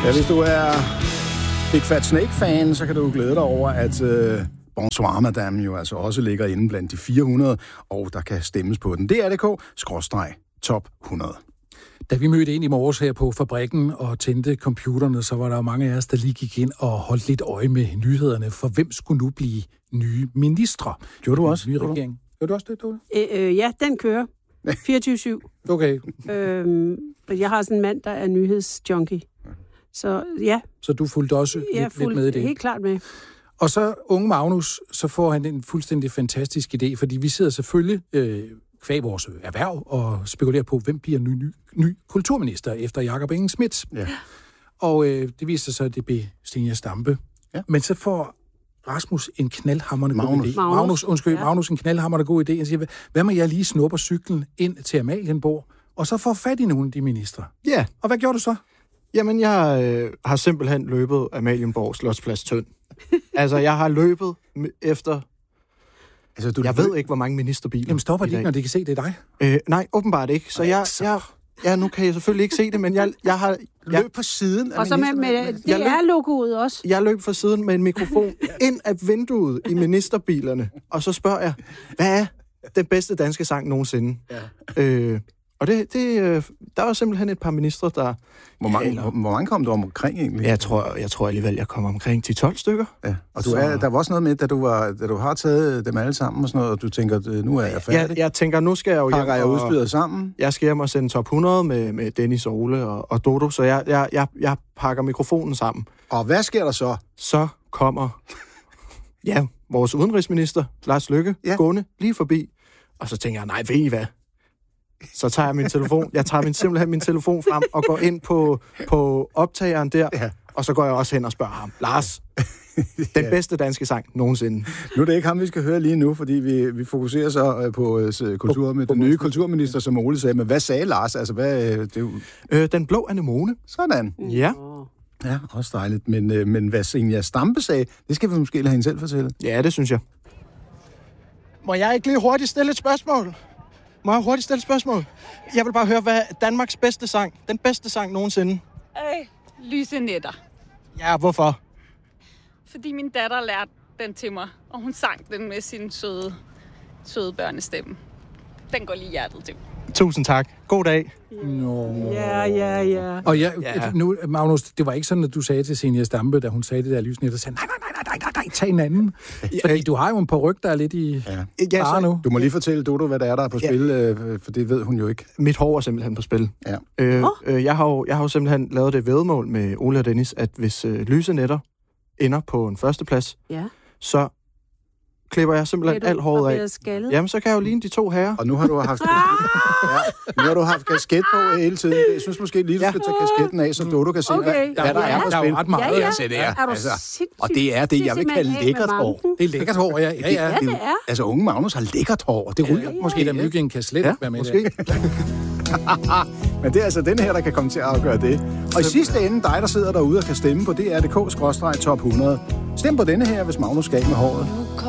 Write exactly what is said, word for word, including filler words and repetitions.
Ja, hvis du er Big Fat Snake-fan, så kan du glæde dig over, at uh, Bonsoir Madame jo altså også ligger inde blandt de fire hundrede, og der kan stemmes på den. D R punktum d k skråstreg top hundrede. Da vi mødte ind i morges her på fabrikken og tændte computerne, så var der jo mange af os, der lige gik ind og holdt lidt øje med nyhederne, for hvem skulle nu blive nye ministre? Gjorde du også? Nye regering. Gjorde du også det, Dole? Øh, øh, ja, den kører. fireogtyve syv. Okay. Øhm, jeg har sådan en mand, der er nyhedsjunkie. Så ja. Så du fulgte også jeg lidt, lidt med i det? helt klart med. Og så unge Magnus, så får han en fuldstændig fantastisk idé, fordi vi sidder selvfølgelig øh, kvæg vores erhverv og spekulerer på, hvem bliver ny, ny, ny kulturminister efter Jakob Engel-Schmidt. Ja. Og øh, det viser sig, at det bliver Zenia Stampe. Ja. Men så får Rasmus en knaldhamrende god idé. Magnus, Magnus undskyld, ja. Magnus en knaldhamrende god idé. Han siger, hvad med jeg lige snupper cyklen ind til Amalienborg, og så får fat i nogle af de ministre? Ja. Og hvad gjorde du så? Jamen, jeg øh, har simpelthen løbet Amalienborg Slotsplads tynd. Altså, jeg har løbet efter... Altså, du jeg ved ikke, hvor mange ministerbiler... Jamen, stopper de ikke, når de kan se, det er dig? Øh, nej, åbenbart ikke. Så jeg... jeg ja, nu kan jeg selvfølgelig ikke se det, men jeg, jeg har... Jeg, løb på siden af og så med, med D R-logoet også. Jeg løb fra siden med en mikrofon ind af vinduet i ministerbilerne, og så spørger jeg, hvad er den bedste danske sang nogensinde? Ja. Øh, og det, det, øh, der var simpelthen et par ministre, der... Hvor mange, hvor, hvor mange kom du omkring egentlig? Jeg tror, jeg tror alligevel, jeg kom omkring ti tolv stykker. Ja. Og du er, der var også noget med, da du, var, da du har taget dem alle sammen og sådan noget, og du tænker, nu er jeg færdig. Jeg, jeg tænker, nu skal jeg jo... Pakker jeg udstyret sammen? Jeg skal hjem og sende top hundrede med, med Dennis og Ole og, og Dodo, så jeg, jeg, jeg, jeg pakker mikrofonen sammen. Og hvad sker der så? Så kommer... Ja, vores udenrigsminister, Lars Løkke, ja. gående lige forbi. Og så tænker jeg, nej, ved I hvad? Så tager jeg min telefon, jeg tager min, simpelthen min telefon frem og går ind på, på optageren der, ja. og så går jeg også hen og spørger ham, Lars, den ja. bedste danske sang nogensinde. Nu er det ikke ham, vi skal høre lige nu, fordi vi, vi fokuserer så på uh, kultur, med den nye kulturminister, som Ole sagde. Men hvad sagde Lars? Altså, hvad, det jo... øh, den blå anemone. Sådan. Ja. Ja, også dejligt. Men, øh, men hvad Zenia Stampe sagde, det skal vi måske lade hende selv fortælle. Ja, det synes jeg. Må jeg ikke lige hurtigt stille et spørgsmål? Må jeg hurtigt stille et spørgsmål? Jeg vil bare høre, hvad er Danmarks bedste sang? Den bedste sang nogensinde? Øh, Lyse Nætter. Ja, hvorfor? Fordi min datter lærte den til mig, og hun sang den med sin søde, søde børnestemme. Den går lige hjertet til. Tusind tak. God dag. Nå. Ja, ja, ja. Og ja, ja. Nu, Magnus, det var ikke sådan, at du sagde til Zenia Stampe, da hun sagde det der lysnet, og sagde, nej, nej, nej, nej, nej, nej, tag en anden. Fordi du har jo en peruk, der er lidt i ja. ja, så, nu. Du må lige fortælle Dodo, hvad der er, der er på spil, ja. for det ved hun jo ikke. Mit hår er simpelthen på spil. Ja. Øh, øh, jeg, har jo, jeg har jo simpelthen lavet det væddemål med Ole og Dennis, at hvis øh, Lyse Nætter ender på en førsteplads, ja. så klipper jeg simpelthen alt håret af. Skaldet? Jamen, så kan jeg jo ligne de to herrer. Og nu har du haft, ja, nu har du haft kasket på hele tiden. Jeg synes måske lige, du skal tage kasketten af, så Dodo kan se, okay. hvad, hvad der ja, er på spil. Der er jo ret meget ja, ja. at sætte her. Altså, og det er det, jeg vil kalde lækkert hår. Det er lækkert hår, ja. Ja, ja. ja det er. Altså, unge Magnus har lækkert hår. Det ryger ja, ja. måske. Der myggen kan slet ja, ikke være med. Måske. Men det er altså den her, der kan komme til at afgøre det. Og i sidste ende, dig, der sidder derude og kan stemme på D R punktum d k skråstreg top hundrede. Stem på denne her, hvis Magnus skal med håret.